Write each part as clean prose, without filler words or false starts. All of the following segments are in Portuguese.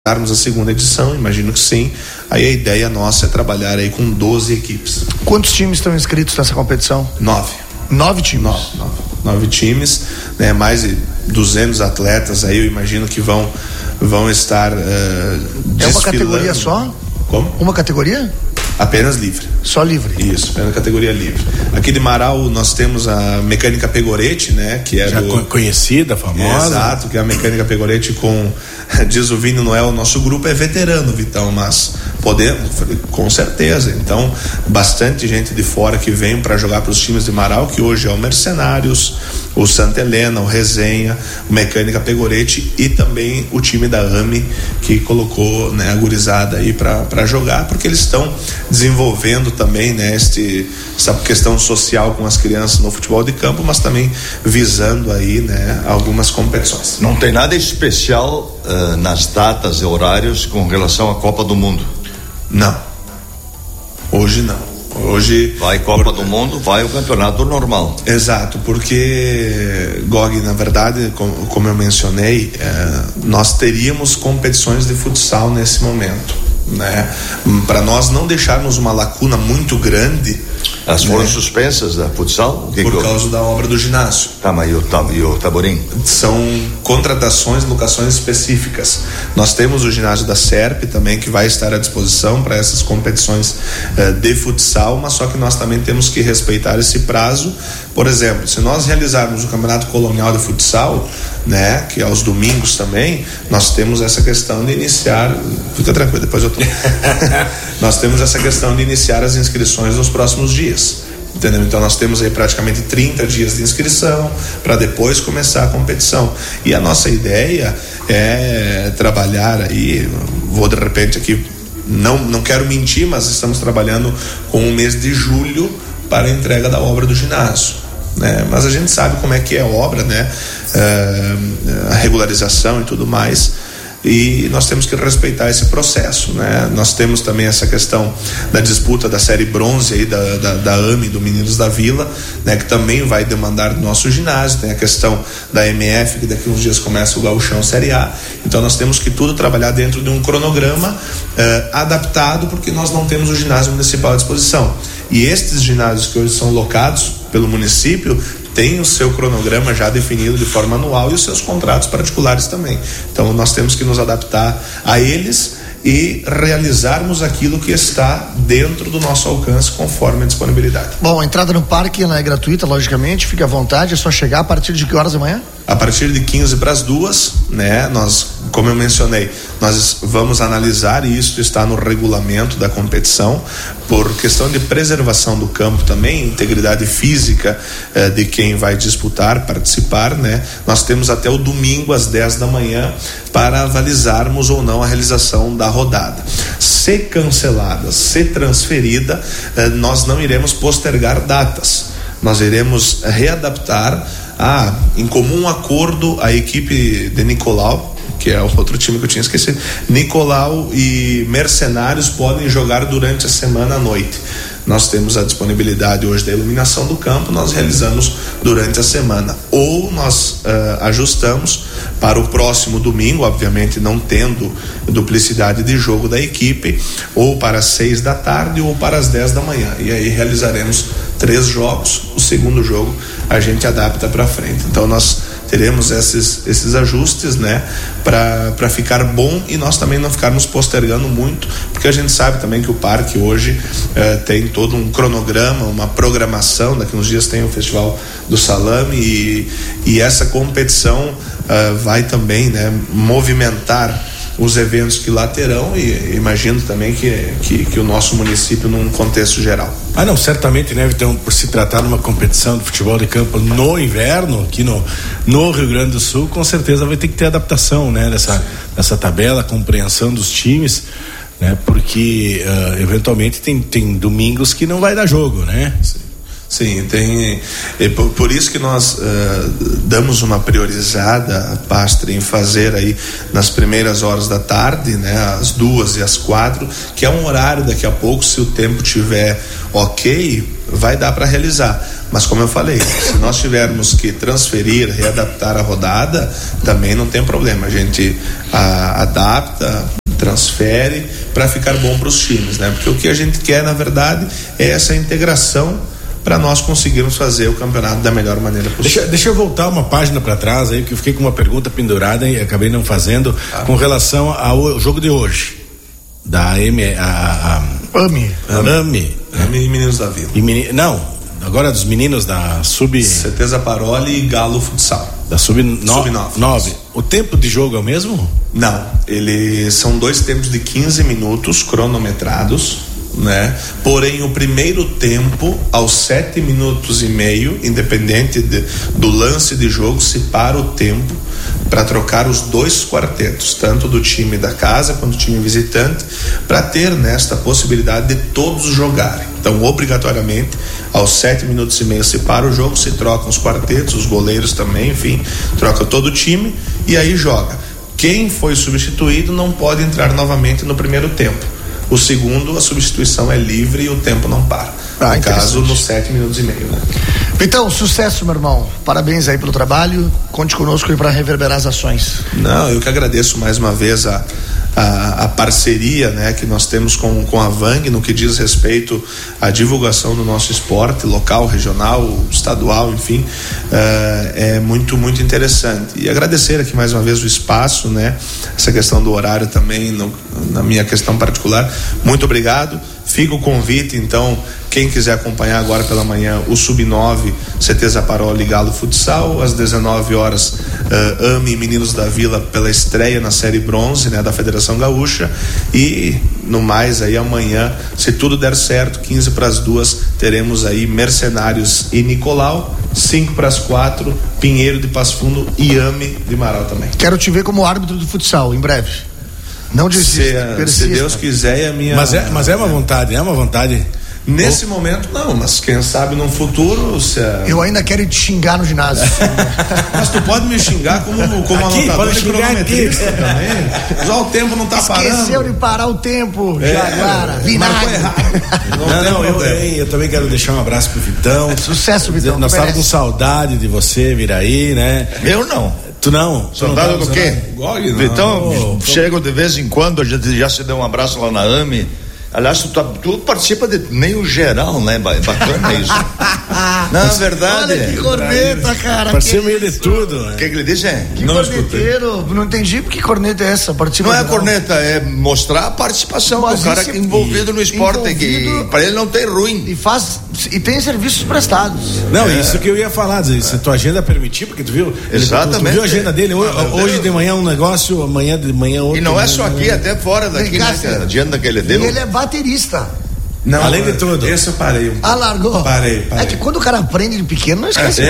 a segunda edição, imagino que sim. Aí a ideia nossa é trabalhar aí com 12 equipes. Quantos times estão inscritos nessa competição? 9. 9 times? 9 times, né? Mais de 200 atletas aí, eu imagino que vão estar desfilando. É uma categoria só? Como? Uma categoria? Apenas livre. Só livre? Isso, apenas categoria livre. Aqui de Marau nós temos a Mecânica Pegorete, né? Que é já conhecida, famosa. Exato, que é a Mecânica Pegorete diz o Vini Noel, o nosso grupo é veterano, Vitão, mas podemos, com certeza. Então, bastante gente de fora que vem para jogar para os times de Marau, que hoje é o Mercenários, o Santa Helena, o Resenha, o Mecânica Pegorete e também o time da AME, que colocou, né, a gurizada aí para jogar, porque eles estão desenvolvendo também, né, essa questão social com as crianças no futebol de campo, mas também visando aí, né, algumas competições. Não tem nada especial nas datas e horários com relação à Copa do Mundo? Não. Hoje não. Hoje vai Copa do Mundo, vai o campeonato normal. Exato, porque Gog, na verdade, como eu mencionei, nós teríamos competições de futsal nesse momento, né? Para nós não deixarmos uma lacuna muito grande. Elas foram suspensas da futsal? Por causa da obra do ginásio. Tá, mas e o Taborim? São contratações, locações específicas. Nós temos o ginásio da SERP também, que vai estar à disposição para essas competições de futsal, mas só que nós também temos que respeitar esse prazo. Por exemplo, se nós realizarmos o Campeonato Colonial de Futsal, né, que é aos domingos também, nós temos essa questão de iniciar, fica tranquilo, depois eu tô nós temos essa questão de iniciar as inscrições nos próximos dias, entendeu? Então nós temos aí praticamente 30 dias de inscrição para depois começar a competição, e a nossa ideia é trabalhar aí, vou de repente aqui, não quero mentir, mas estamos trabalhando com o mês de julho para a entrega da obra do ginásio, né? Mas a gente sabe como é que é a obra, né? A regularização e tudo mais, e nós temos que respeitar esse processo, né? Nós temos também essa questão da disputa da série bronze aí da AME, do Meninos da Vila, né? Que também vai demandar do nosso ginásio. Tem a questão da MF, que daqui uns dias começa o Gauchão Série A. Então nós temos que tudo trabalhar dentro de um cronograma adaptado, porque nós não temos o ginásio municipal à disposição. E estes ginásios que hoje são locados pelo município têm o seu cronograma já definido de forma anual e os seus contratos particulares também. Então nós temos que nos adaptar a eles e realizarmos aquilo que está dentro do nosso alcance conforme a disponibilidade. Bom, a entrada no parque é gratuita, logicamente, fique à vontade, é só chegar a partir de que horas da manhã? A partir de 15 para as 2, né? Nós, como eu mencionei, nós vamos analisar, e isso está no regulamento da competição, por questão de preservação do campo também, integridade física de quem vai disputar, participar, né? Nós temos até o domingo às 10 da manhã para avalizarmos ou não a realização da rodada. Se cancelada, se transferida, nós não iremos postergar datas, nós iremos readaptar em comum acordo a equipe de Nicolau, que é o outro time que eu tinha esquecido. Nicolau e Mercenários podem jogar durante a semana à noite. Nós temos a disponibilidade hoje da iluminação do campo, nós realizamos durante a semana, ou nós ajustamos para o próximo domingo, obviamente não tendo duplicidade de jogo da equipe, ou para as 6 da tarde ou para as 10 da manhã, e aí realizaremos 3 jogos, o segundo jogo a gente adapta para frente. Então nós teremos esses ajustes, né, para ficar bom e nós também não ficarmos postergando muito, porque a gente sabe também que o parque hoje tem todo um cronograma, uma programação. Daqui uns dias tem o Festival do Salame e essa competição vai também, né, movimentar os eventos que lá terão, e imagino também que o nosso município num contexto geral. Não, certamente, né, então, por se tratar de uma competição de futebol de campo no inverno, aqui no Rio Grande do Sul, com certeza vai ter que ter adaptação, né, dessa tabela, compreensão dos times, né, porque eventualmente tem domingos que não vai dar jogo, né? Sim, tem. Por isso que nós damos uma priorizada, Pastre, em fazer aí nas primeiras horas da tarde, né, às 2 e às 4, que é um horário daqui a pouco, se o tempo tiver ok, vai dar para realizar. Mas como eu falei, se nós tivermos que transferir, readaptar a rodada, também não tem problema, a gente adapta, transfere para ficar bom para os times, né? Porque o que a gente quer, na verdade, é essa integração para nós conseguirmos fazer o campeonato da melhor maneira possível. Deixa eu voltar uma página para trás aí, que eu fiquei com uma pergunta pendurada e acabei não fazendo, com relação ao jogo de hoje da AMI Meninos da Vila. Não, agora dos meninos da CT Zaparoli e Galo Futsal. Da Sub-9. O tempo de jogo é o mesmo? Não, eles são 2 tempos de 15 minutos cronometrados, né? Porém, o primeiro tempo, aos 7 minutos e meio, independente do lance de jogo, se para o tempo para trocar os 2 quartetos, tanto do time da casa quanto do time visitante, para ter nesta possibilidade de todos jogarem. Então, obrigatoriamente, aos 7 minutos e meio se para o jogo, se trocam os quartetos, os goleiros também, enfim, troca todo o time e aí joga. Quem foi substituído não pode entrar novamente no primeiro tempo. O segundo, a substituição é livre e o tempo não para. No caso, nos 7 minutos e meio, né? Então, sucesso, meu irmão. Parabéns aí pelo trabalho. Conte conosco aí para reverberar as ações. Não, eu que agradeço mais uma vez a parceria, né, que nós temos com a Vang no que diz respeito à divulgação do nosso esporte local, regional, estadual, enfim, é muito, muito interessante. E agradecer aqui mais uma vez o espaço, né, essa questão do horário também, na minha questão particular. Muito obrigado. Fica o convite, então, quem quiser acompanhar agora pela manhã o Sub-9, CT Zaparoli e Galo Futsal, às 19 horas, AMI Meninos da Vila pela estreia na Série Bronze, né, da Federação Gaúcha, e no mais aí amanhã, se tudo der certo, 15 para as 2, teremos aí Mercenários e Nicolau, 5 para as 4, Pinheiro de Passo Fundo e AMI de Marau também. Quero te ver como árbitro do futsal, em breve. Não desista, se Deus quiser, é a minha... Mas é uma vontade, Nesse momento não, mas quem sabe no futuro eu ainda quero te xingar no ginásio. Mas tu pode me xingar como anotador e cronometrista também. Já o tempo não tá parando. Esqueceu de parar o tempo, Jaguara, vinagre. Eu também quero deixar um abraço pro Vitão. Sucesso, Vitão. Nós estávamos com saudade de você vir aí, né? Eu não. Tu não? Saudade do quê? Vitão, chego de vez em quando, a gente já se deu um abraço lá na AMI. Aliás, tu participa de meio geral, né? Bacana isso. Não, é verdade. Olha que corneta, cara. Participa meio de tudo. O que ele disse? Que corneteiro. Não entendi porque corneta é essa. Participa não é corneta, é mostrar a participação do cara envolvido no esporte, que para ele não tem ruim. E tem serviços prestados. Não, isso que eu ia falar, se tua agenda permitir, porque tu viu? Exatamente. Tu viu a agenda dele? Hoje de manhã um negócio, amanhã de manhã outro. E não é só aqui, até fora daqui, né? A agenda que ele deu. E ele é baterista. Não, além de tudo. Esse eu parei. Largou? Parei. É que quando o cara aprende de pequeno, não esquece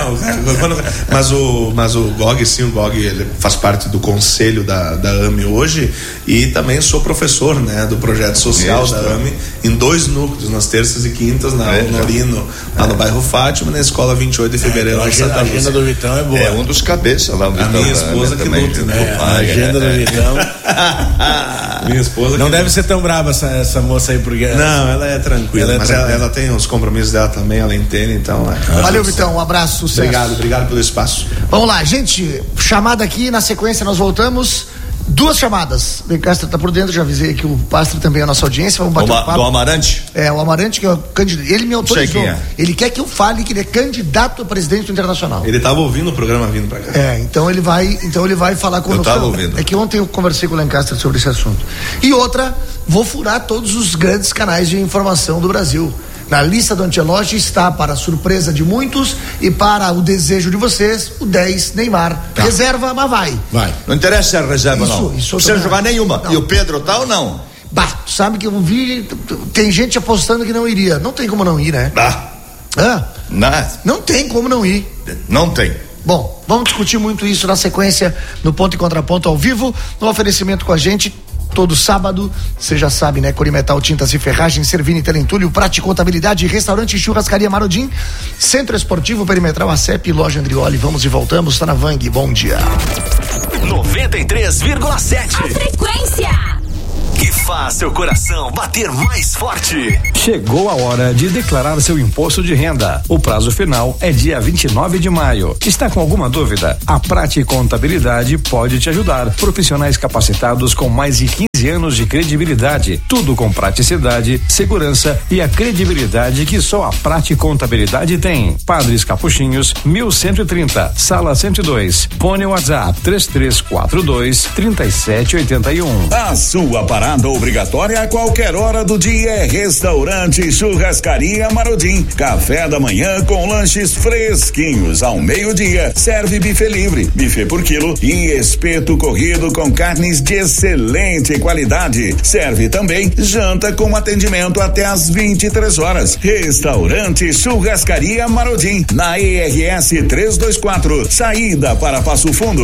mais. Mas o Gog, sim, ele faz parte do conselho da AMI hoje e também sou professor, né, do projeto social da AMI em 2 núcleos, nas terças e quintas, no Norino, lá no bairro Fátima, na escola 28 de fevereiro. A agenda do Vitão é boa. É um dos cabeças lá. A minha esposa que luta, né? A agenda do Vitão. Minha esposa. Não deve ser tão brava essa moça aí, porque. Não, ela é tranquila, mas ela tem os compromissos dela também, ela entende, então. Valeu, Vitão, um abraço, sucesso. Obrigado pelo espaço. Vamos lá, gente, chamada aqui, na sequência nós voltamos. 2 chamadas. O Lencastre tá por dentro, já avisei que o Pastre também é a nossa audiência. Vamos bater um papo. Do Amarante? O Amarante, que é o candidato. Ele me autorizou. É. Ele quer que eu fale que ele é candidato a presidente do Internacional. Ele estava ouvindo o programa vindo pra cá. Então ele vai falar conosco. Eu estava ouvindo. É que ontem eu conversei com o Lencastre sobre esse assunto. E outra, vou furar todos os grandes canais de informação do Brasil. Na lista do Ancelotti está, para a surpresa de muitos e para o desejo de vocês, o 10, Neymar. Tá. Reserva, mas vai. Não interessa se é reserva, não. Não precisa jogar nenhuma. Não. E o Pedro tá ou não? Tu sabe que eu vi, tem gente apostando que não iria. Não tem como não ir, né? Não tem como não ir. Não tem. Bom, vamos discutir muito isso na sequência, no Ponto e Contraponto ao vivo, no oferecimento com a gente. Todo sábado, você já sabe, né? Corimetal, Tintas e Ferragens, Servini, Telentúlio, Prate Contabilidade, Restaurante Churrascaria Marodim, Centro Esportivo Perimetral, ACEP, Loja Andrioli. Vamos e voltamos, tá na Vang. Bom dia. 93,7. A frequência que faz seu coração bater mais forte. Chegou a hora de declarar seu imposto de renda. O prazo final é dia 29 de maio. Está com alguma dúvida? A Prati Contabilidade pode te ajudar. Profissionais capacitados com mais de 15 anos de credibilidade. Tudo com praticidade, segurança e a credibilidade que só a Prati Contabilidade tem. Padres Capuchinhos, 1130, Sala 102. Fone WhatsApp 3342-3781. A sua parada obrigatória a qualquer hora do dia é Restaurante Churrascaria Marodim. Café da manhã com lanches fresquinhos. Ao meio-dia, serve buffet livre, buffet por quilo e espeto corrido com carnes de excelente qualidade. Serve também janta com atendimento até às 23 horas. Restaurante Churrascaria Marodim, na ERS 324, saída para Passo Fundo.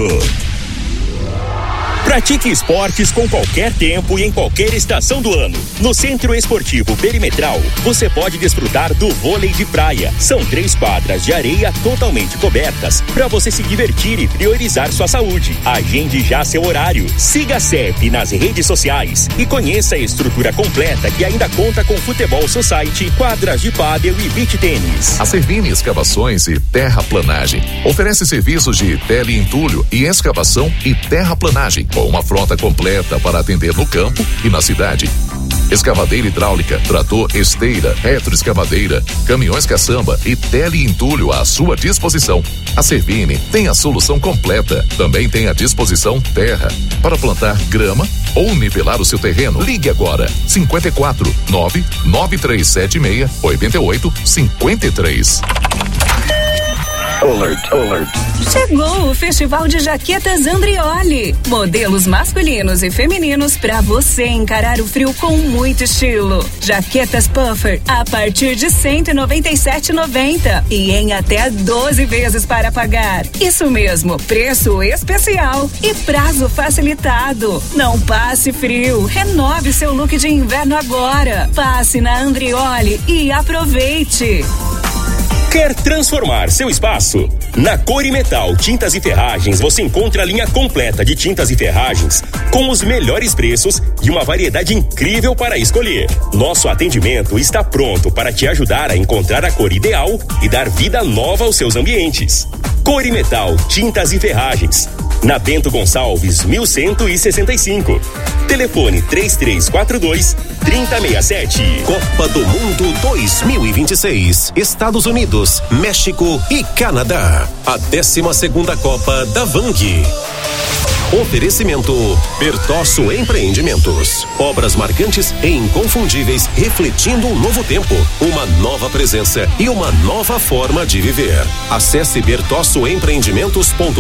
Pratique esportes com qualquer tempo e em qualquer estação do ano. No Centro Esportivo Perimetral, você pode desfrutar do vôlei de praia. São 3 quadras de areia totalmente cobertas para você se divertir e priorizar sua saúde. Agende já seu horário. Siga a CEP nas redes sociais e conheça a estrutura completa que ainda conta com futebol society, quadras de pádel e beach tênis. A Servini Escavações e Terraplanagem oferece serviços de teleentulho e escavação e terraplanagem, com uma frota completa para atender no campo e na cidade. Escavadeira hidráulica, trator esteira, retroescavadeira, caminhões caçamba e teleentulho à sua disposição. A Servini tem a solução completa. Também tem à disposição terra para plantar grama ou nivelar o seu terreno. Ligue agora 54 99376 8853. Alert. Chegou o Festival de Jaquetas Andrioli. Modelos masculinos e femininos para você encarar o frio com muito estilo. Jaquetas puffer a partir de R$197,90 e em até 12 vezes para pagar. Isso mesmo, preço especial e prazo facilitado. Não passe frio, renove seu look de inverno agora. Passe na Andrioli e aproveite. Quer transformar seu espaço? Na Corimetal Tintas e Ferragens você encontra a linha completa de tintas e ferragens com os melhores preços e uma variedade incrível para escolher. Nosso atendimento está pronto para te ajudar a encontrar a cor ideal e dar vida nova aos seus ambientes. Corimetal Tintas e Ferragens, na Bento Gonçalves 1165. Telefone 3342-3067. Copa do Mundo 2026. Estados Unidos, México e Canadá. A 12ª Copa da Vang. Oferecimento Bertosso Empreendimentos. Obras marcantes e inconfundíveis, refletindo um novo tempo, uma nova presença e uma nova forma de viver. Acesse bertossoempreendimentos.com.br.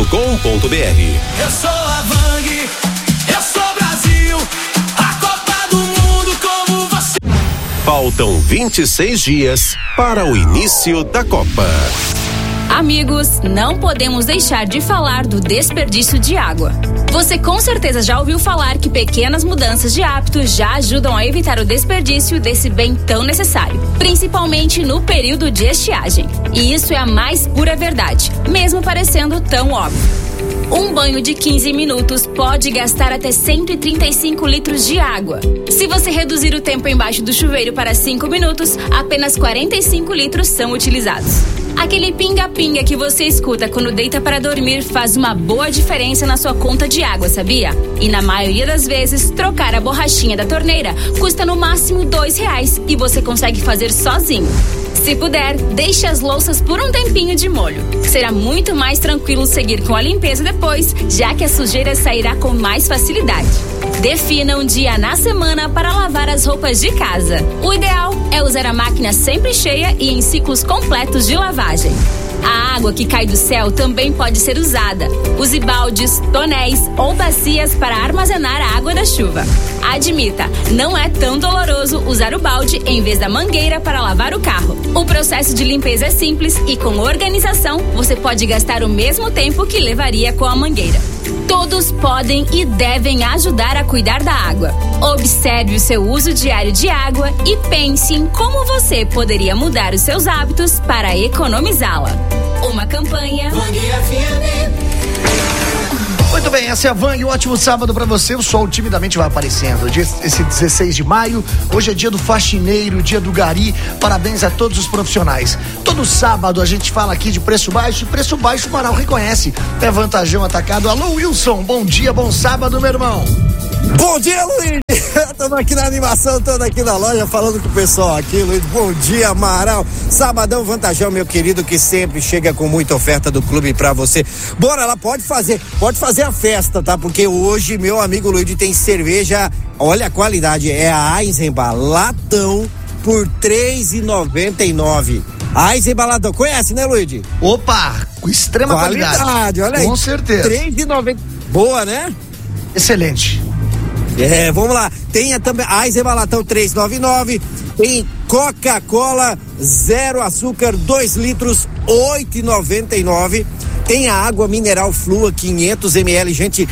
Eu sou a Vang, eu sou Brasil, a Copa do Mundo como você. Faltam 26 dias para o início da Copa. Amigos, não podemos deixar de falar do desperdício de água. Você com certeza já ouviu falar que pequenas mudanças de hábitos já ajudam a evitar o desperdício desse bem tão necessário, principalmente no período de estiagem. E isso é a mais pura verdade, mesmo parecendo tão óbvio. Um banho de 15 minutos pode gastar até 135 litros de água. Se você reduzir o tempo embaixo do chuveiro para 5 minutos, apenas 45 litros são utilizados. Aquele pinga-pinga que você escuta quando deita para dormir faz uma boa diferença na sua conta de água, sabia? E na maioria das vezes, trocar a borrachinha da torneira custa no máximo R$2 e você consegue fazer sozinho. Se puder, deixe as louças por um tempinho de molho. Será muito mais tranquilo seguir com a limpeza depois, já que a sujeira sairá com mais facilidade. Defina um dia na semana para lavar as roupas de casa. O ideal é usar a máquina sempre cheia e em ciclos completos de lavagem. A água que cai do céu também pode ser usada. Use baldes, tonéis ou bacias para armazenar a água da chuva. Admita, não é tão doloroso usar o balde em vez da mangueira para lavar o carro. O processo de limpeza é simples e com organização você pode gastar o mesmo tempo que levaria com a mangueira. Todos podem e devem ajudar a cuidar da água. Observe o seu uso diário de água e pense em como você poderia mudar os seus hábitos para economizá-la. Uma campanha Muito bem, essa é a Vang, um ótimo sábado pra você. O sol timidamente vai aparecendo. Esse 16 de maio, hoje é dia do faxineiro, dia do gari. Parabéns a todos os profissionais. Todo sábado a gente fala aqui de preço baixo, e preço baixo o Marau reconhece. É Vantajão Atacado. Alô, Wilson, bom dia, bom sábado, meu irmão. Bom dia, Luiz. Estamos aqui na animação, estamos aqui na loja falando com o pessoal aqui, Luiz. Bom dia, Amaral. Sabadão Vantajão, meu querido, que sempre chega com muita oferta do clube pra você. Bora lá, pode fazer a festa, tá? Porque hoje, meu amigo Luiz, tem cerveja, olha a qualidade, é a Eisenbahn latão por R$3,99. A Eisenbahn latão, conhece, né, Luiz? Opa, com extrema qualidade. Olha aí. Com certeza. R$3,90. Boa, né? Excelente. Vamos lá, tem também a Eisenbahn latão 3,99, tem Coca-Cola zero açúcar 2 litros 8,99, tem a água mineral Flua 500 ml, gente,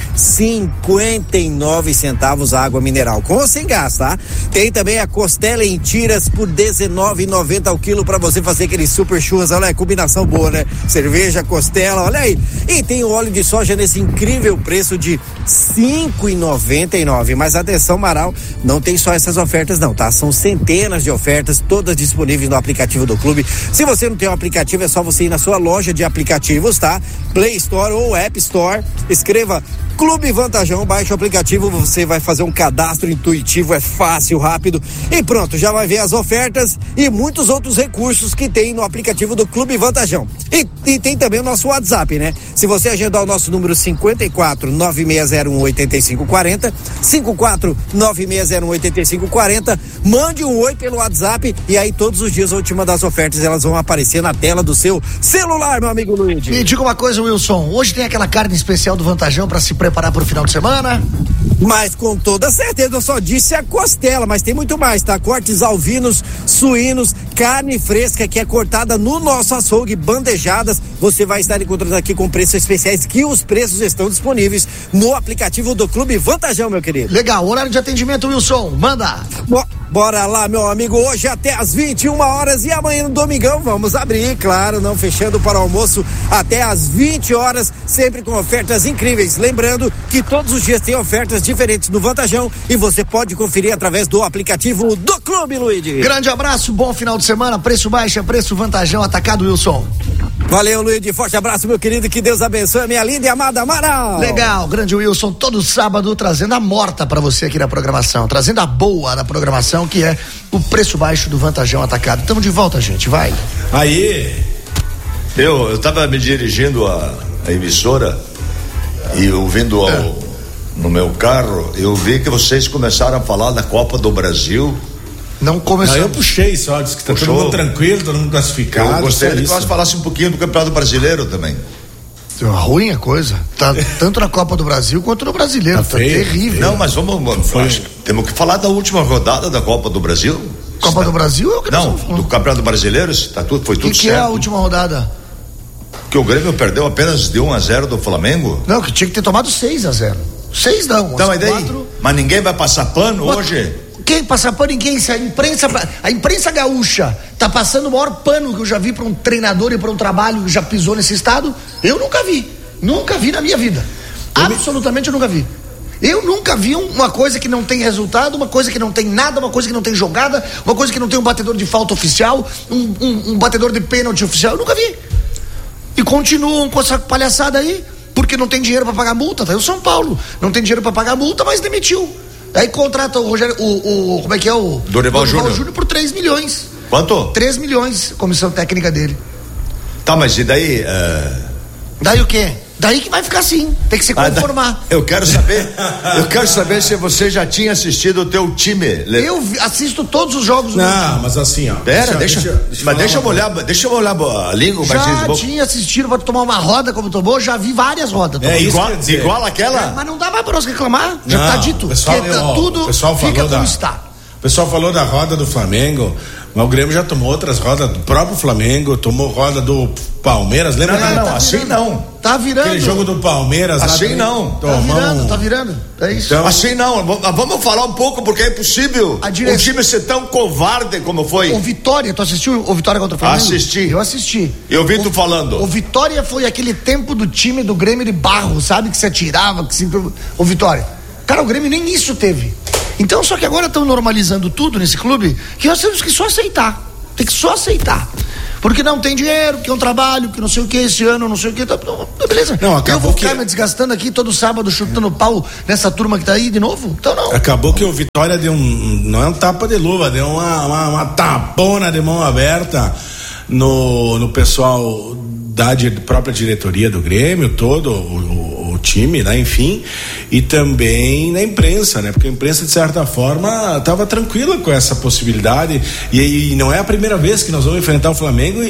59 centavos a água mineral, com ou sem gás, tá? Tem também a costela em tiras por R$19,90 ao quilo pra você fazer aquele super churras, olha aí, combinação boa, né? Cerveja, costela, olha aí. E tem o óleo de soja nesse incrível preço de R$5,99, mas atenção, Amaral, não tem só essas ofertas não, tá? São centenas de ofertas, todas disponíveis no aplicativo do clube. Se você não tem o aplicativo, é só você ir na sua loja de aplicativos, tá? Play Store ou App Store, escreva Clube Vantajão, baixe o aplicativo, você vai fazer um cadastro intuitivo, é fácil, rápido e pronto, já vai ver as ofertas e muitos outros recursos que tem no aplicativo do Clube Vantajão. E tem também o nosso WhatsApp, né? Se você agendar o nosso número 54-9601-8540, 54-9601-8540, mande um oi pelo WhatsApp e aí todos os dias a última das ofertas elas vão aparecer na tela do seu celular, meu amigo Luiz. Me diga uma coisa, Wilson, hoje tem aquela carne especial do Vantajão pra se preparar pro final de semana? Mas com toda certeza, eu só disse a costela, mas tem muito mais, tá? Cortes alvinos, suínos, carne fresca que é cortada no nosso açougue, bandejadas, você vai estar encontrando aqui com preços especiais, que os preços estão disponíveis no aplicativo do Clube Vantajão, meu querido. Legal, horário de atendimento, Wilson, manda! Bora lá, meu amigo, hoje até às 21 horas e amanhã no domingão vamos abrir, claro, não fechando para o almoço até às 20 horas, sempre com ofertas incríveis. Lembrando que todos os dias tem ofertas diferentes no Vantajão e você pode conferir através do aplicativo do Clube, Luiz. Grande abraço, bom final de semana, preço baixo, é preço Vantajão Atacado, Wilson. Valeu, Luiz, forte abraço, meu querido, que Deus abençoe a minha linda e amada Amaral. Legal, grande Wilson, todo sábado trazendo a morta pra você aqui na programação, trazendo a boa da programação, que é o preço baixo do Vantajão Atacado. Tamo de volta, gente, vai. Aí, eu tava me dirigindo à emissora e ouvindo no meu carro, eu vi que vocês começaram a falar da Copa do Brasil. Não começou. Eu puxei só, disse que tá todo mundo tranquilo, todo mundo classificado. Eu gostaria que nós falássemos um pouquinho do Campeonato Brasileiro também. Ruim a coisa. Tá tanto na Copa do Brasil quanto no Brasileiro. Tá terrível. Não, mas temos que falar da última rodada da Copa do Brasil. Copa do Brasil é o que não, do Campeonato Brasileiro, foi tudo certo. Que é a última rodada? Que o Grêmio perdeu apenas de 1-0 do Flamengo? Não, que tinha que ter tomado 6-0. 6 não. Então, mas ninguém vai passar pano hoje? Quem passa pano? Ninguém. Se a imprensa gaúcha tá passando o maior pano que eu já vi para um treinador e para um trabalho que já pisou nesse estado, eu nunca vi na minha vida. Absolutamente eu nunca vi. Eu nunca vi uma coisa que não tem resultado, uma coisa que não tem nada, uma coisa que não tem jogada, uma coisa que não tem um batedor de falta oficial, um batedor de pênalti oficial, eu nunca vi. E continuam com essa palhaçada aí, porque não tem dinheiro para pagar multa, tá? O São Paulo não tem dinheiro para pagar multa, mas demitiu. Aí contrata o Rogério, como é que é o? Dorival Júnior por 3 milhões. Quanto? 3 milhões, comissão técnica dele. Tá, mas e daí? Daí o quê? Daí que vai ficar assim, tem que se conformar. Eu quero saber se você já tinha assistido o teu time. Eu assisto todos os jogos. Não, mas assim, ó. Pera, deixa eu olhar a língua. Já tinha assistido, vai tomar uma roda como tomou, já vi várias rodas. Igual aquela? Mas não dá mais pra nós reclamar, já tá dito. O pessoal fica como está. O pessoal falou da roda do Flamengo, mas o Grêmio já tomou outras rodas do próprio Flamengo, tomou roda do Palmeiras, lembra? Não, assim não. Tá virando. Aquele jogo do Palmeiras. Assim não. Tá virando. É isso. Então, assim não. Vamos falar um pouco, porque é impossível um time ser tão covarde como foi. O Vitória, tu assistiu o Vitória contra o Flamengo? Assisti. Eu assisti. Eu vi tu falando. O Vitória foi aquele tempo do time do Grêmio de barro, sabe? Que se atirava, o Vitória. Cara, o Grêmio nem isso teve. Então, só que agora estão normalizando tudo nesse clube, que nós temos que só aceitar. Tem que só aceitar. Porque não tem dinheiro, porque é um trabalho, que não sei o que, esse ano, não sei o que. Tá, beleza. Não, eu vou ficar me desgastando aqui todo sábado, chutando pau nessa turma que tá aí de novo? Então não. Acabou que o Vitória deu não é um tapa de luva, deu uma tapona de mão aberta no pessoal da própria diretoria do Grêmio, todo o time, né, enfim, e também na imprensa, né, porque a imprensa de certa forma estava tranquila com essa possibilidade e não é a primeira vez que nós vamos enfrentar o Flamengo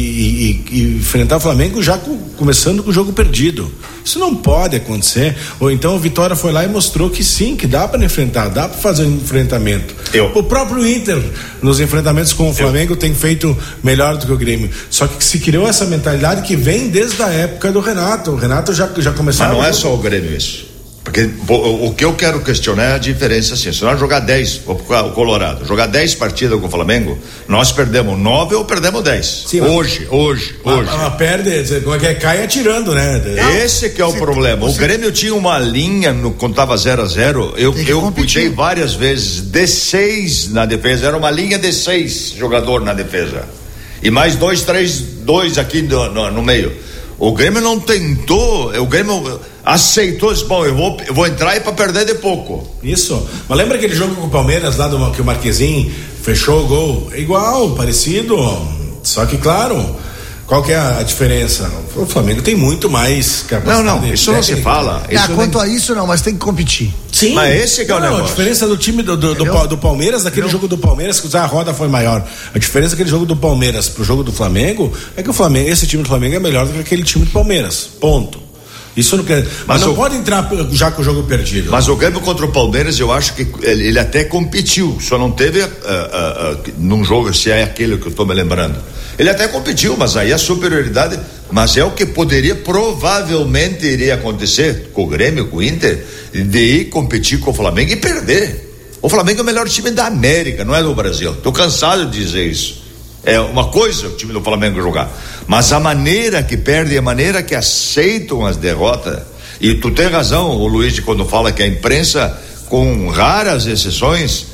e enfrentar o Flamengo já começando com o jogo perdido. Isso não pode acontecer. Ou então o Vitória foi lá e mostrou que sim, que dá para enfrentar, dá para fazer um enfrentamento. O próprio Inter nos enfrentamentos com o Flamengo tem feito melhor do que o Grêmio, só que se criou essa mentalidade que vem desde a época do Renato. O Renato já começou. Mas não é só o Grêmio isso. Porque o que eu quero questionar é a diferença assim. Se nós jogar 10, o Colorado, jogar 10 partidas com o Flamengo, nós perdemos 9 ou perdemos 10. Sim, hoje. Mas perde, como é que é? Cai atirando, né? Esse que é o problema. O Grêmio tinha uma linha, quando tava 0-0, eu cuidei várias vezes de 6 na defesa, era uma linha de 6 jogador na defesa. E mais 2 aqui no meio. O Grêmio não tentou, o Grêmio aceitou, disse, bom, eu vou entrar aí pra perder de pouco. Isso, mas lembra aquele jogo com o Palmeiras lá que o Marquezinho fechou o gol? É igual, parecido, só que claro, qual que é a diferença? O Flamengo tem muito mais capacidade. Não, isso não se fala. Quanto a isso não, mas tem que competir. Sim, mas esse que é o negócio. A diferença do time do Palmeiras, daquele jogo do Palmeiras, que a roda foi maior. A diferença daquele jogo do Palmeiras pro jogo do Flamengo é que esse time do Flamengo é melhor do que aquele time do Palmeiras. Ponto. Isso não quer. Mas não pode entrar já com o jogo perdido. Mas o Grêmio contra o Palmeiras, eu acho que ele até competiu. Só não teve num jogo, se é aquele que eu estou me lembrando. Ele até competiu, mas aí a superioridade. Mas é o que provavelmente iria acontecer com o Grêmio, com o Inter, de ir competir com o Flamengo e perder. O Flamengo é o melhor time da América, não é do Brasil. Estou cansado de dizer isso. É uma coisa o time do Flamengo jogar, mas a maneira que perde, a maneira que aceitam as derrotas, e tu tem razão, o Luiz, quando fala que a imprensa, com raras exceções,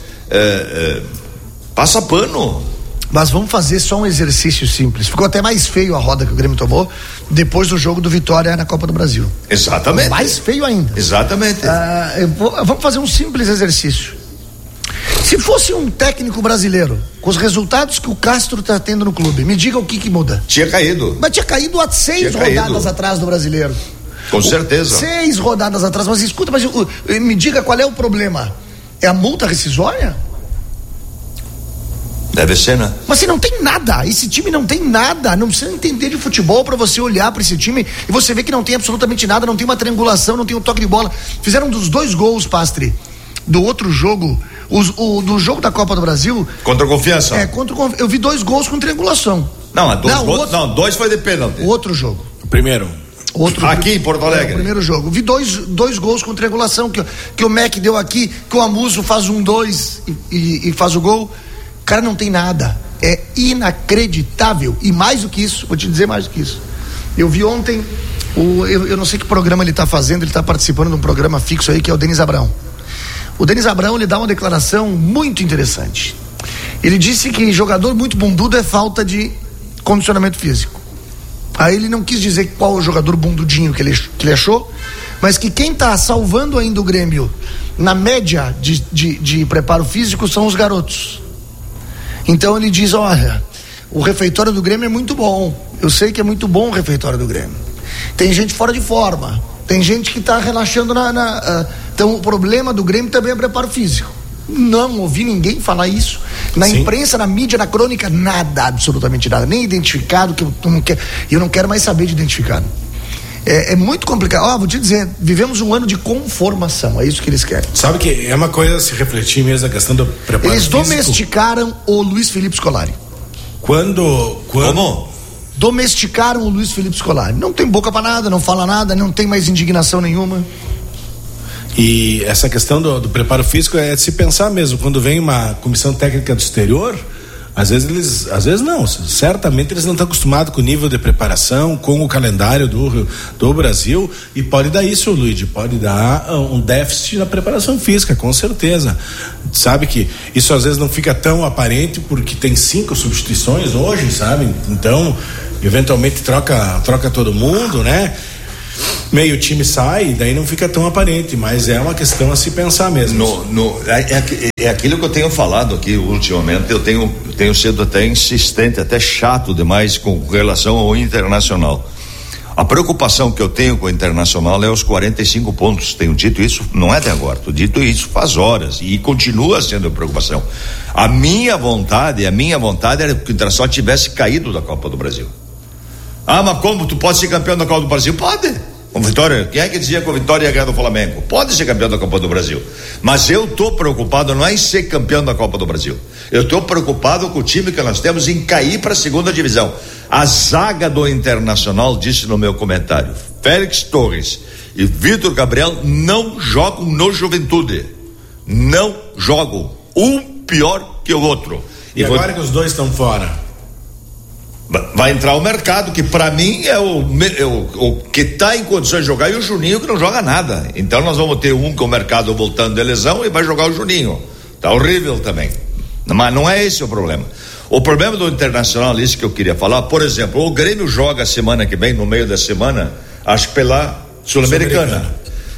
passa pano. Mas vamos fazer só um exercício simples. Ficou até mais feio a roda que o Grêmio tomou depois do jogo do Vitória na Copa do Brasil. Exatamente. Mais feio ainda. Exatamente. Vamos fazer um simples exercício. Se fosse um técnico brasileiro, com os resultados que o Castro está tendo no clube, me diga o que muda. Tinha caído. Mas tinha caído há 6 rodadas atrás do brasileiro. Com certeza. 6 rodadas atrás. Mas escuta, me diga qual é o problema. É a multa rescisória? Deve ser, né? Mas você não tem nada, esse time não tem nada, não precisa entender de futebol pra você olhar pra esse time e você vê que não tem absolutamente nada, não tem uma triangulação, não tem um toque de bola. Fizeram dos 2 gols, Pastre, do outro jogo, do jogo da Copa do Brasil. Contra a Confiança? Eu vi 2 gols com triangulação. Não, 2 foi de pênalti. O outro jogo. O primeiro. Aqui em Porto Alegre. O primeiro jogo. Vi dois gols com triangulação que o Mac deu aqui, que o Amuso faz 1-2 e faz o gol. Cara, não tem nada, é inacreditável. E mais do que isso, vou te dizer mais do que isso, eu vi ontem eu não sei que programa ele está fazendo, ele está participando de um programa fixo aí que é o Denis Abrão. O Denis Abrão, ele dá uma declaração muito interessante. Ele disse que jogador muito bundudo é falta de condicionamento físico. Aí ele não quis dizer qual o jogador bundudinho que ele achou, mas que quem está salvando ainda o Grêmio na média de preparo físico são os garotos. Então ele diz, olha, o refeitório do Grêmio é muito bom, eu sei que é muito bom o refeitório do Grêmio, tem gente fora de forma, tem gente que está relaxando então o problema do Grêmio também é preparo físico. Não ouvi ninguém falar isso na imprensa, na mídia, na crônica, nada, absolutamente nada, nem identificado, que eu não quero mais saber de identificado. É muito complicado. Vou te dizer, vivemos um ano de conformação, é isso que eles querem. Sabe que é uma coisa a se refletir mesmo, a questão do preparo eles físico. Domesticaram o Luiz Felipe Scolari. Como? domesticaram o Luiz Felipe Scolari. Não tem boca pra nada, não fala nada, não tem mais indignação nenhuma. E essa questão do preparo físico é de se pensar mesmo, quando vem uma comissão técnica do exterior, às vezes não, certamente eles não estão acostumados com o nível de preparação, com o calendário do Brasil, e pode dar isso, Luigi, pode dar um déficit na preparação física, com certeza. Sabe que isso às vezes não fica tão aparente porque tem 5 substituições hoje, sabe? Então, eventualmente troca todo mundo, né? Meio time sai, daí não fica tão aparente, mas é uma questão a se pensar mesmo. É aquilo que eu tenho falado aqui ultimamente. Eu tenho sido até insistente, até chato demais com relação ao Internacional. A preocupação que eu tenho com o Internacional é os 45 pontos. Tenho dito isso, não é de agora, tenho dito isso faz horas e continua sendo a preocupação. A minha vontade era que o Internacional tivesse caído da Copa do Brasil. Ah, mas como? Tu pode ser campeão da Copa do Brasil? Pode. Com Vitória, quem é que dizia que o Vitória ia ganhar do Flamengo? Pode ser campeão da Copa do Brasil. Mas eu estou preocupado não é em ser campeão da Copa do Brasil. Eu estou preocupado com o time que nós temos em cair para a segunda divisão. A zaga do Internacional, disse no meu comentário, Félix Torres e Vitor Gabriel não jogam no Juventude. Não jogam. Um pior que o outro. E agora que os dois estão fora? Vai entrar o mercado, que para mim é o que está em condições de jogar, e o Juninho que não joga nada. Então nós vamos ter um com o mercado voltando de lesão e vai jogar o Juninho. Tá horrível também. Mas não é esse o problema. O problema do Internacional, isso que eu queria falar, por exemplo, o Grêmio joga semana que vem, no meio da semana, acho que pela Sul-Americana.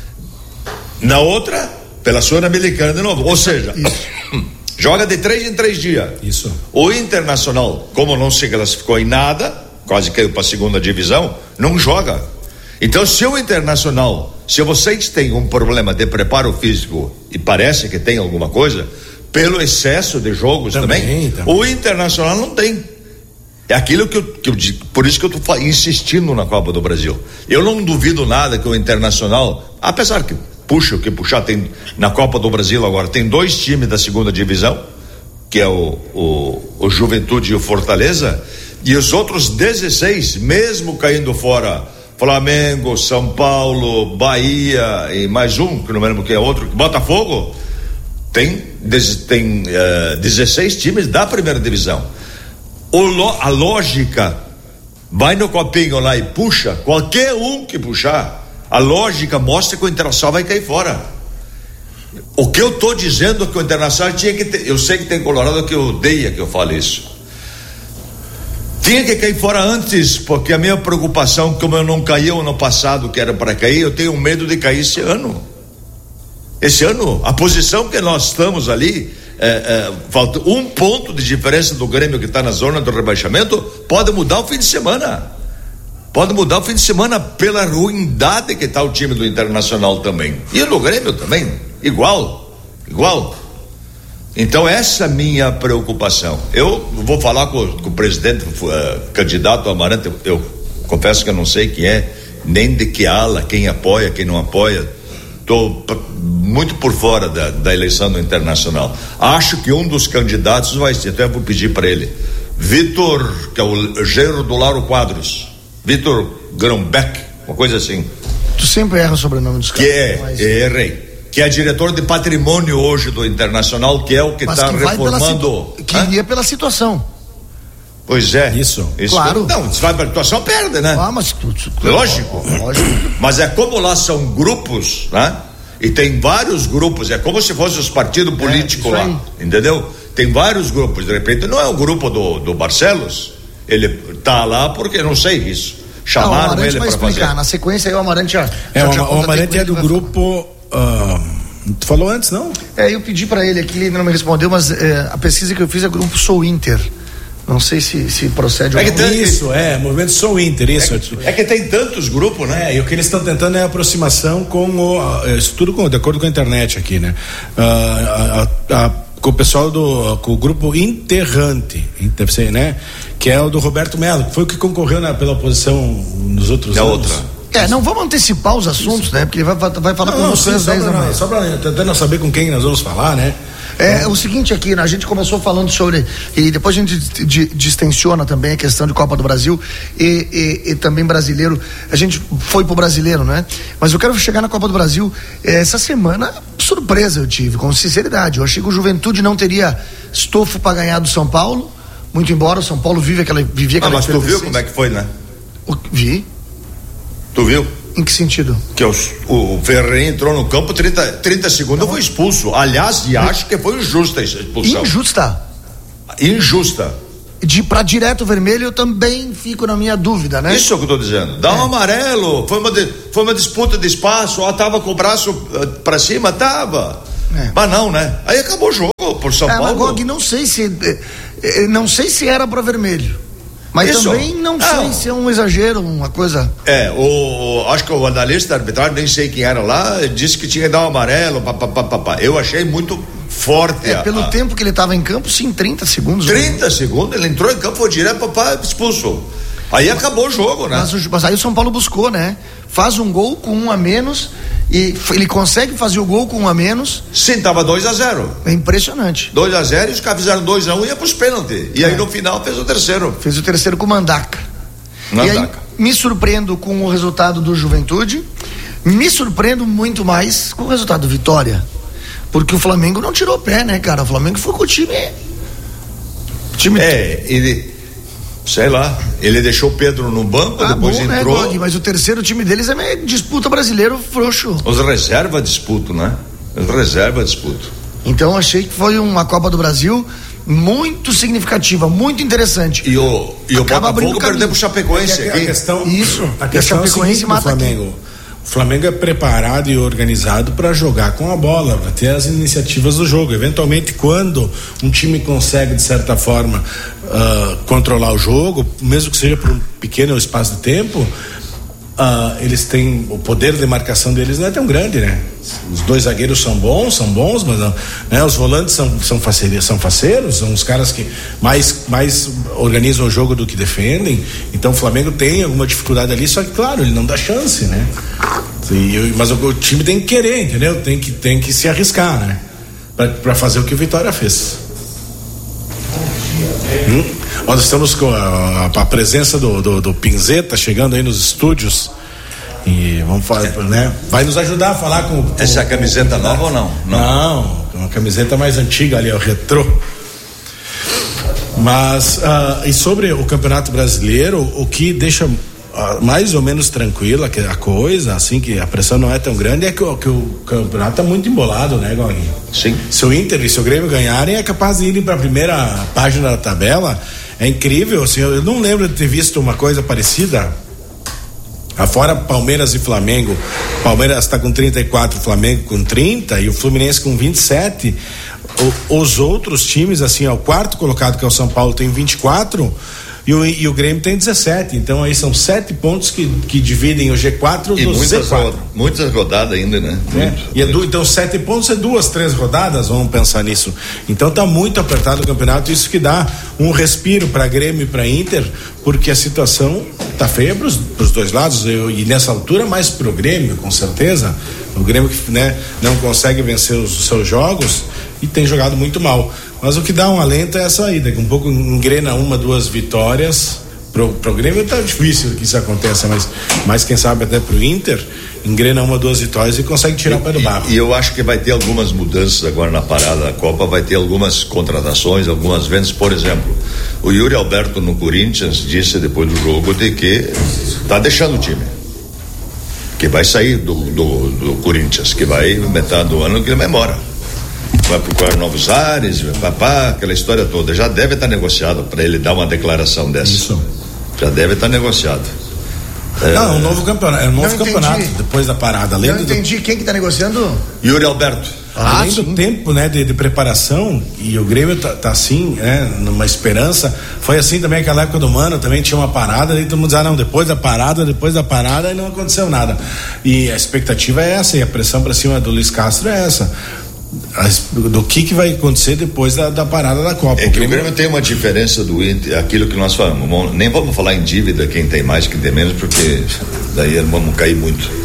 Na outra, pela Sul-Americana de novo. Ou seja, joga de 3 em 3 dias. Isso. O Internacional, como não se classificou em nada, quase caiu para a segunda divisão, não joga. Então, se o Internacional, se vocês têm um problema de preparo físico, e parece que tem alguma coisa, pelo excesso de jogos também. O Internacional não tem. É aquilo que eu digo, por isso que eu estou insistindo na Copa do Brasil. Eu não duvido nada que o Internacional, apesar que puxa o que puxar, tem na Copa do Brasil agora tem 2 times da segunda divisão, que é o Juventude e o Fortaleza, e os outros 16, mesmo caindo fora, Flamengo, São Paulo, Bahia e mais um, que não me lembro que é outro, Botafogo, tem 16 times da primeira divisão. A lógica vai no copinho lá e puxa, qualquer um que puxar, a lógica mostra que o Internacional vai cair fora. O que eu estou dizendo é que o Internacional tinha que ter, eu sei que tem colorado que odeia que eu fale isso, tinha que cair fora antes, porque a minha preocupação, como eu não caí ano passado, que era para cair, eu tenho medo de cair esse ano. Esse ano, a posição que nós estamos ali, falta 1 ponto de diferença do Grêmio, que está na zona do rebaixamento, pode mudar o fim de semana. Pode mudar o fim de semana pela ruindade que está o time do Internacional também. E do Grêmio também, igual. Então essa é a minha preocupação. Eu vou falar com o presidente, candidato Amarante, eu confesso que eu não sei quem é, nem de que ala, quem apoia, quem não apoia. Estou muito por fora da eleição do Internacional. Acho que um dos candidatos vai ser, até vou pedir para ele, Vitor, que é o genro do Lauro Quadros, Vitor Grumbeck, uma coisa assim. Tu sempre erra o sobrenome dos caras. Errei. Que é diretor de patrimônio hoje do Internacional, que é o que está reformando. Que iria pela situação. Pois é. Isso. Claro. Não, se vai pela situação, perde, né? Mas lógico. Mas é como lá são grupos, né? E tem vários grupos, é como se fosse os partidos políticos lá, entendeu? Tem vários grupos, de repente não é o grupo do Barcelos, ele tá lá porque não sei isso. Chamaram ele para fazer. Na sequência aí o Amarante já. O Amarante é do grupo. Tu falou antes, não? Eu pedi para ele aqui, ele não me respondeu, mas a pesquisa que eu fiz é grupo Sou Inter. Não sei se procede ou não. Isso, movimento Sou Inter, isso. É que tem tantos grupos, né? E o que eles estão tentando é a aproximação com isso tudo de acordo com a internet aqui, né? Com o pessoal com o grupo Interrante, né? Que é o do Roberto Melo, que foi o que concorreu pela oposição nos outros anos. Outra. Não vamos antecipar os assuntos, né? Porque ele vai falar com vocês às 10 da manhã. Só para tentando saber com quem nós vamos falar, né? É o seguinte aqui, a gente começou falando sobre, e depois a gente distensiona também a questão de Copa do Brasil e também brasileiro. A gente foi pro brasileiro, né? Mas eu quero chegar na Copa do Brasil. Essa semana, surpresa eu tive, com sinceridade. Eu achei que o Juventude não teria estofo para ganhar do São Paulo, muito embora o São Paulo vivia aquela mas tu viu como é que foi, né? Vi. Tu viu? Em que sentido? Que o Ferreira entrou no campo 30 segundos, foi expulso. Aliás, acho que foi injusta a expulsão. Injusta. Pra direto vermelho eu também fico na minha dúvida, né? Isso é o que eu tô dizendo. Dá um amarelo. Foi uma disputa de espaço. Tava com o braço pra cima, tava. Mas não, né? Aí acabou o jogo por São Paulo. Magog, não sei se era pra vermelho. Mas isso. Também não sei se é um exagero, uma coisa. Acho que o analista arbitrário, nem sei quem era lá, disse que tinha que dar um amarelo. Eu achei muito forte. Pelo tempo que ele estava em campo, sim, 30 segundos. 30 segundos, ele entrou em campo, foi direto, expulso. Aí acabou o jogo, né? Mas aí o São Paulo buscou, né? Faz um gol com 1 a menos e ele consegue fazer o gol com 1 a menos. Sim, tava 2-0. É impressionante. 2-0 e os caras fizeram 2-1 e ia pros pênaltis. E aí no final fez o terceiro. Fez o terceiro com o Mandaca. E aí me surpreendo com o resultado do Juventude. Me surpreendo muito mais com o resultado do Vitória. Porque o Flamengo não tirou o pé, né, cara? O Flamengo foi com o time. Sei lá, ele deixou o Pedro no banco, depois entrou. Né, mas o terceiro time deles é meio disputa brasileiro frouxo. Os reservas disputam, né? Então achei que foi uma Copa do Brasil muito significativa, muito interessante. E o Botafogo perdeu pro Chapecoense. A questão é o seguinte, mata Flamengo. O Flamengo é preparado e organizado para jogar com a bola, para ter as iniciativas do jogo. Eventualmente, quando um time consegue, de certa forma, controlar o jogo, mesmo que seja por um pequeno espaço de tempo, eles têm o poder de marcação deles não é tão grande, né? Os dois zagueiros são bons, mas né? Os volantes são faceiros, são os caras que mais organizam o jogo do que defendem. Então o Flamengo tem alguma dificuldade ali, só que claro, ele não dá chance, né? Mas o time tem que querer, entendeu? Tem que se arriscar, né? Para fazer o que o Vitória fez. Nós estamos com a presença do Pinzeta chegando aí nos estúdios e vamos falar, né? Vai nos ajudar a falar com essa é a camiseta nova ou não? Não, uma camiseta mais antiga ali, o retrô. Mas e sobre o Campeonato Brasileiro, o que deixa mais ou menos tranquila a coisa, assim, que a pressão não é tão grande, é que o campeonato tá muito embolado, né, Goguinho? Sim. Se o Inter e se o Grêmio ganharem, é capaz de irem para a primeira página da tabela. É incrível, assim, eu não lembro de ter visto uma coisa parecida. Afora Palmeiras e Flamengo, Palmeiras está com 34, Flamengo com 30 e o Fluminense com 27. Os outros times, assim, o quarto colocado, que é o São Paulo, tem 24 e o Grêmio tem 17. Então aí são 7 pontos que dividem o G4 do Z4. Muitas rodadas ainda, né? Então 7 pontos é 2-3 rodadas, vamos pensar nisso. Então tá muito apertado o campeonato, isso que dá um respiro para Grêmio e para Inter, porque a situação tá feia pros dois lados, e nessa altura mais pro Grêmio, com certeza. O Grêmio que, né, não consegue vencer os seus jogos e tem jogado muito mal. Mas o que dá um alento é a saída, que um pouco engrena 1-2 vitórias. Pro Grêmio tá difícil que isso aconteça, mas quem sabe até pro Inter, engrena 1-2 vitórias e consegue tirar o pé do barro. E eu acho que vai ter algumas mudanças agora na parada da Copa, vai ter algumas contratações, algumas vendas. Por exemplo, o Yuri Alberto no Corinthians disse depois do jogo de que tá deixando o time, que vai sair do Corinthians, que vai metade do ano que ele vai embora, vai procurar novos ares, aquela história toda. Já deve estar negociado para ele dar uma declaração dessa. Isso. Já deve estar negociado. Não, é um novo campeonato. É um novo campeonato depois da parada. Não entendi. Quem que está negociando? Yuri Alberto. Além do tempo, né, de preparação, e o Grêmio tá assim, né, numa esperança. Foi assim também aquela época do Mano, também tinha uma parada, e todo mundo dizia, não, depois da parada, e não aconteceu nada. E a expectativa é essa, e a pressão para cima do Luiz Castro é essa. Do que vai acontecer depois da parada da Copa. É que o Grêmio tem uma diferença do Inter, aquilo que nós falamos, nem vamos falar em dívida, quem tem mais, quem tem menos, porque daí vamos cair muito.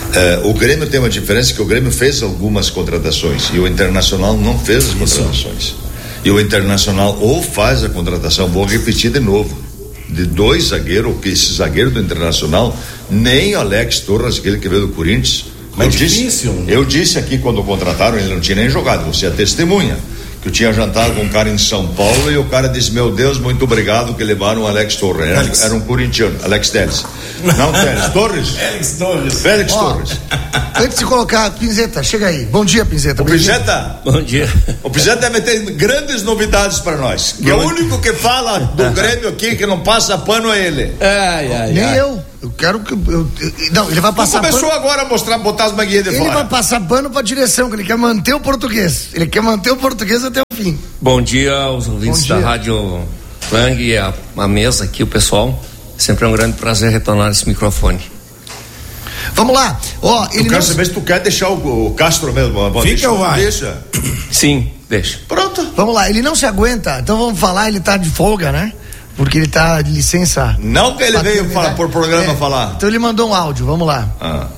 O Grêmio tem uma diferença, que o Grêmio fez algumas contratações e o Internacional não fez as contratações. E o Internacional ou faz a contratação, vou repetir de novo, de 2 zagueiros, que esse zagueiro do Internacional, nem o Alex Torres, aquele que veio do Corinthians. Eu disse aqui quando contrataram, ele não tinha nem jogado, você é testemunha, que eu tinha jantado com um cara em São Paulo e o cara disse, meu Deus, muito obrigado que levaram o Alex Torres. Era um corintiano, Alex Telles. Não, Telles, Torres. Félix Torres. Antes de colocar, Pinzeta, chega aí. Bom dia, Pinzeta. O Pinzeta. Bom dia. O Pinzeta deve ter grandes novidades para nós. Que é o único que fala do Grêmio aqui, que não passa pano a ele. Nem eu. Eu quero que. Não, ele vai passar pano. Começou agora a botar as manguinhas de fora. Ele vai passar pano pra direção, que ele quer manter o português. Ele quer manter o português até o fim. Bom dia aos ouvintes da Rádio Lang e a mesa aqui, o pessoal. Sempre é um grande prazer retornar esse microfone. Vamos lá. Eu quero saber se tu quer deixar o Castro mesmo. Fica ou vai? Deixa. Sim, deixa. Pronto. Vamos lá, ele não se aguenta, então vamos falar, ele tá de folga, né? Porque ele tá de licença. Não que ele veio por programa falar. Então ele mandou um áudio, vamos lá.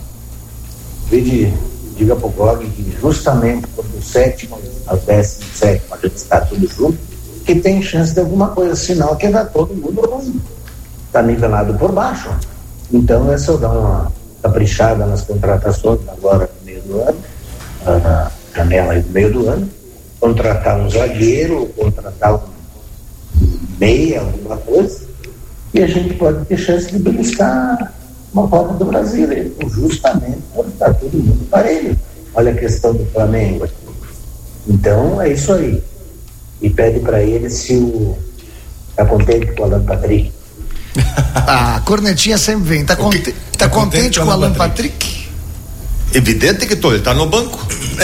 Diga pro Gog que justamente quando o 7º ao 17º a gente está tudo junto, que tem chance de alguma coisa, senão que vai todo mundo ruim. Tá nivelado por baixo. Então é só dar uma caprichada nas contratações agora no meio do ano, na janela aí do meio do ano, contratar um zagueiro, contratar um meia, alguma coisa, e a gente pode ter chance de beliscar uma Copa do Brasil, justamente por estar todo mundo parelho. Olha a questão do Flamengo aqui. Então é isso aí. E pede para ele se tá contente com o Alan Patrick. A cornetinha sempre vem. Tá contente com o Alan Patrick? Evidente que ele tá no banco.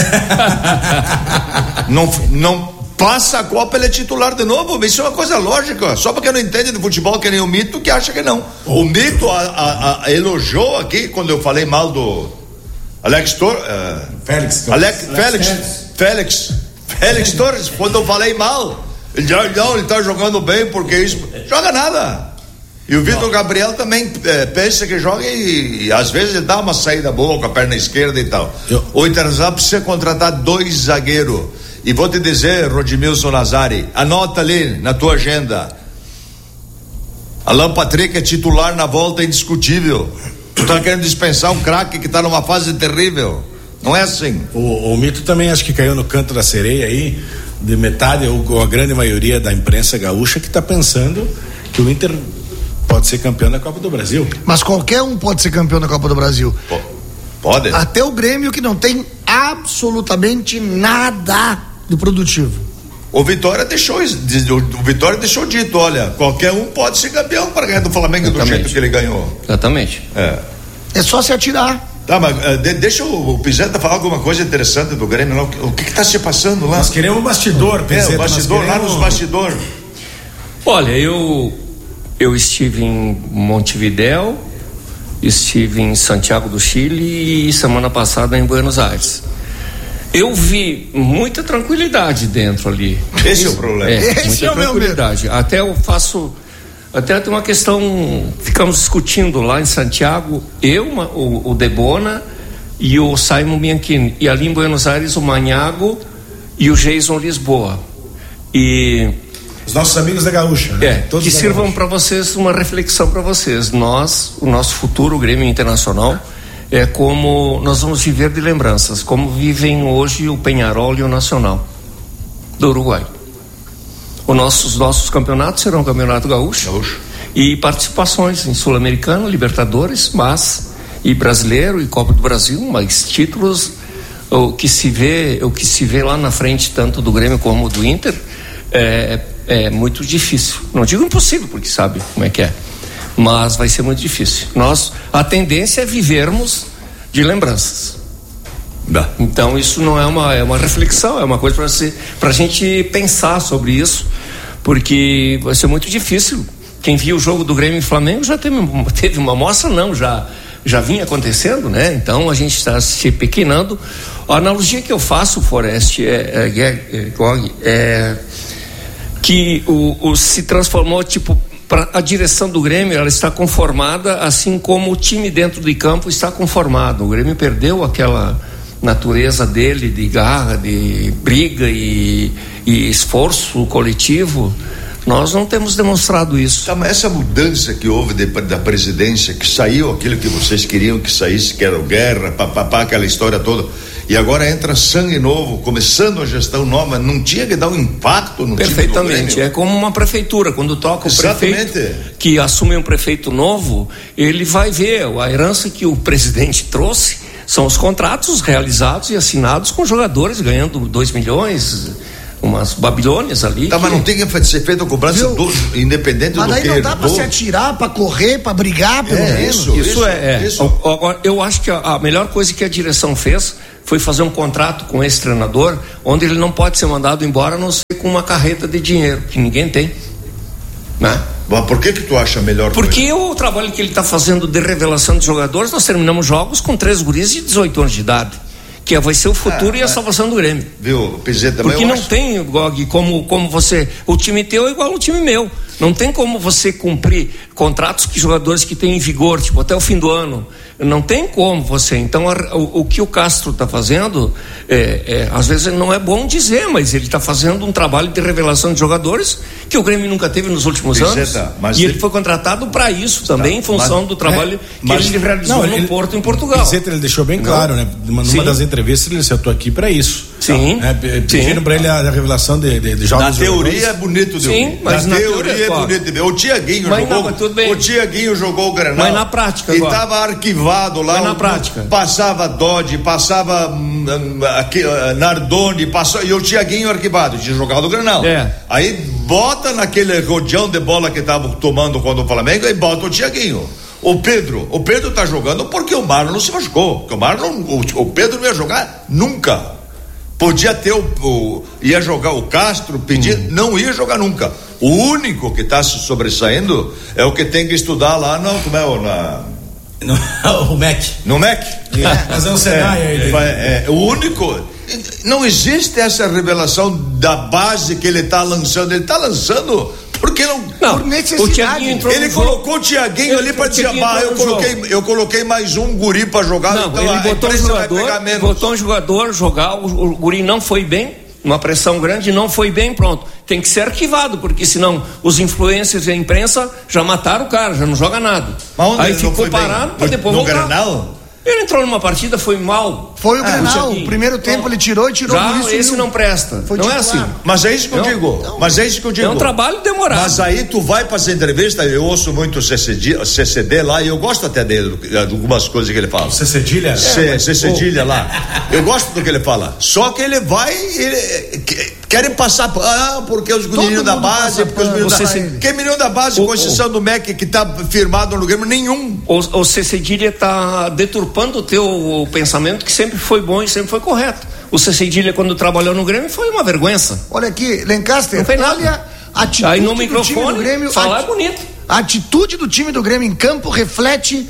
não passa a Copa, ele é titular de novo. Isso é uma coisa lógica. Só porque não entende de futebol, que nem o Mito, que acha que não. O Mito elogiou aqui quando eu falei mal do Alex Torres. Félix Torres, quando eu falei mal. Ele tá jogando bem porque isso. Joga nada. E o Vitor Gabriel também pensa que joga e às vezes ele dá uma saída boa com a perna esquerda e tal. O Internacional precisa contratar 2 zagueiros. E vou te dizer, Rodimilson Nazari, anota ali na tua agenda. Alan Patrick é titular na volta indiscutível. Tu tá querendo dispensar um craque que tá numa fase terrível. Não é assim. O Mito também acho que caiu no canto da sereia aí, de metade ou a grande maioria da imprensa gaúcha que tá pensando que o Inter pode ser campeão da Copa do Brasil. Mas qualquer um pode ser campeão da Copa do Brasil. Pode. Até o Grêmio, que não tem absolutamente nada do produtivo. O Vitória deixou dito, olha, qualquer um pode ser campeão para ganhar do Flamengo. Exatamente. Do jeito que ele ganhou. Exatamente. É só se atirar. Tá, mas deixa o Pizeta falar alguma coisa interessante do Grêmio. O que tá se passando lá? Nós queremos um bastidor, Pizeta. Bastidor, lá nos bastidores. Olha, eu estive em Montevidéu, estive em Santiago do Chile e semana passada em Buenos Aires. Eu vi muita tranquilidade dentro ali. Esse é o problema. Muita tranquilidade. Até tem uma questão, ficamos discutindo lá em Santiago, o Debona e o Simon Bianchini, e ali em Buenos Aires o Maniago e o Jason Lisboa. E os nossos amigos da Gaúcha, né? Que sirvam para vocês, uma reflexão para vocês. O nosso futuro, o Grêmio Internacional, é como nós vamos viver de lembranças, como vivem hoje o Peñarol e o Nacional do Uruguai. Os nossos campeonatos serão o Campeonato Gaúcho. E participações em Sul-Americano, Libertadores, e Brasileiro e Copa do Brasil, mas títulos, o que se vê lá na frente, tanto do Grêmio como do Inter, é muito difícil. Não digo impossível, porque sabe como é que é, mas vai ser muito difícil. A tendência é vivermos de lembranças. Então isso não é uma reflexão, é uma coisa para a gente pensar sobre isso, porque vai ser muito difícil. Quem viu o jogo do Grêmio e Flamengo já teve uma amostra, já vinha acontecendo, né? Então a gente está se pequenando. A analogia que eu faço, Forest, que se transformou tipo a direção do Grêmio, ela está conformada assim como o time dentro de campo está conformado. O Grêmio perdeu aquela natureza dele de garra, de briga e esforço coletivo. Nós não temos demonstrado isso. Tá, mas essa mudança que houve da presidência, que saiu aquilo que vocês queriam que saísse, que era o Guerra, papapá, aquela história toda, e agora entra sangue novo, começando a gestão nova, não tinha que dar um impacto no Perfeitamente, time do é como uma prefeitura, quando toca o prefeito que assume um prefeito novo, ele vai ver a herança que o presidente trouxe, são os contratos realizados e assinados com jogadores ganhando 2 milhões, umas Babilônias ali. Tá, mas não tem que ser feita a cobrança independente do que Mas daí não dá pra se atirar, pra correr, pra brigar, pelo menos. Isso. Agora, eu acho que a melhor coisa que a direção fez foi fazer um contrato com esse treinador, onde ele não pode ser mandado embora, a não ser com uma carreta de dinheiro, que ninguém tem, né? Mas por que tu acha melhor? Porque o trabalho que ele está fazendo de revelação de jogadores, nós terminamos jogos com 3 guris de 18 anos de idade, que vai ser o futuro e a salvação do Grêmio. Viu, Pizeta, também. Porque não tem, Gog, como você, o time teu é igual ao time meu. Não tem como você cumprir contratos que jogadores que têm em vigor, tipo, até o fim do ano. Não tem como você. Então, o que o Castro está fazendo, às vezes não é bom dizer, mas ele está fazendo um trabalho de revelação de jogadores que o Grêmio nunca teve nos últimos anos. E ele foi contratado para isso também, em função do trabalho que ele realizou no Porto, em Portugal. Pizeta, ele deixou bem claro, né? Numa das entrevistas, ele disse: eu estou aqui para isso. Sim. Pedindo para ele a revelação de jogos. Na teoria é bonito de ouvir. Mas na teoria é bonito de ver. O Thiaguinho jogou o Grenal. Mas na prática, e estava arquivado lá. Mas na prática. Passava Dodge, passava Nardoni, e o Thiaguinho arquivado, tinha jogado o Grenal. Aí bota naquele rodeão de bola que estava tomando quando o Flamengo e bota o Thiaguinho. O Pedro tá jogando porque o Marlon se machucou. O Pedro não ia jogar nunca. Podia ter ia jogar o Castro, não ia jogar nunca. O único que está se sobressaindo é o que tem que estudar lá o MEC. No MEC? Fazer um cenário aí. O único. Não existe essa revelação da base que ele está lançando. Ele está lançando porque não por necessidade. Ele colocou o Thiaguinho ali para dizer: eu coloquei mais um guri para jogar. Não, então ele botou um jogador jogar, o guri não foi bem, uma pressão grande, não foi bem, pronto. Tem que ser arquivado, porque senão os influencers e a imprensa já mataram o cara, já não joga nada. Aí ficou parado para depois voltar. Grenal? Ele entrou numa partida, foi mal. Foi o Grenal, o primeiro tempo ele tirou já esse não presta. Não é assim. Mas é isso que eu digo. É um trabalho demorado. Mas aí tu vai fazer entrevista, eu ouço muito o CCD lá e eu gosto até dele, de algumas coisas que ele fala. CCDilha? CCDilha lá. Eu gosto do que ele fala. Só que ele vai, querem passar, porque os meninos da base, que menino da base, com exceção do MEC que tá firmado no Grêmio, nenhum. O CCDilha tá deturpando o teu pensamento, que sempre foi bom e sempre foi correto. O Cedilha, quando trabalhou no Grêmio, foi uma vergonha. Olha aqui, Lancaster, olha a atitude aí no microfone, do time do Grêmio. Falar é bonito. A atitude do time do Grêmio em campo reflete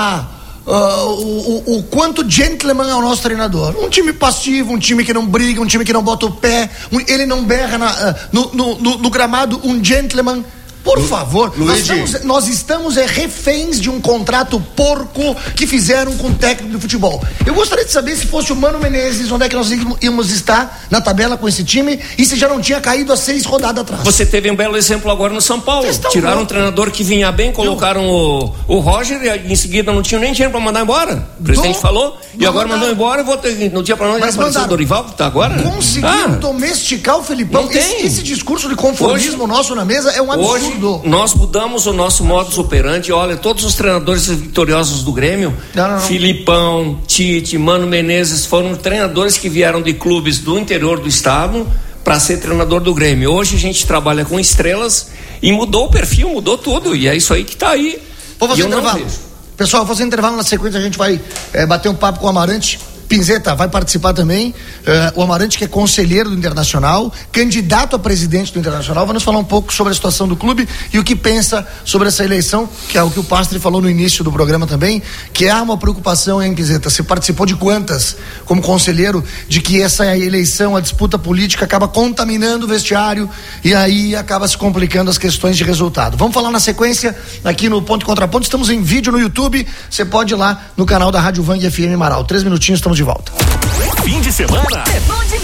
o quanto gentleman é o nosso treinador. Um time passivo, um time que não briga, um time que não bota o pé, ele não berra no gramado, um gentleman. Por favor, nós estamos reféns de um contrato porco que fizeram com o técnico de futebol. Eu gostaria de saber, se fosse o Mano Menezes, onde é que nós íamos estar na tabela com esse time e se já não tinha caído a 6 rodadas atrás. Você teve um belo exemplo agora no São Paulo. Tiraram um treinador que vinha bem, colocaram o Roger e em seguida não tinha nem dinheiro para mandar embora. O presidente falou e agora mandou embora e no dia para nós já apareceu o Dorival, que tá agora. Conseguiram domesticar o Felipão. Esse discurso de conformismo nosso na mesa é um absurdo. Nós mudamos o nosso modus operandi. Olha, todos os treinadores vitoriosos do Grêmio, Filipão, Tite, Mano Menezes, foram treinadores que vieram de clubes do interior do estado para ser treinador do Grêmio. Hoje a gente trabalha com estrelas e mudou o perfil, mudou tudo, e é isso aí que tá aí. Vou fazer intervalo. Pessoal, vou fazer intervalo, na sequência a gente vai bater um papo com o Amarante. Pinzeta vai participar também, o Amarante, que é conselheiro do Internacional, candidato a presidente do Internacional, vai nos falar um pouco sobre a situação do clube e o que pensa sobre essa eleição, que é o que o Pastre falou no início do programa também, que há uma preocupação, hein, Pinzeta? Você participou de quantas como conselheiro, de que essa eleição, a disputa política acaba contaminando o vestiário e aí acaba se complicando as questões de resultado. Vamos falar na sequência aqui no Ponto e Contraponto. Estamos em vídeo no YouTube, você pode ir lá no canal da Rádio Vang FM Marau. 3 minutinhos, estamos de volta. Fim de semana é bom demais.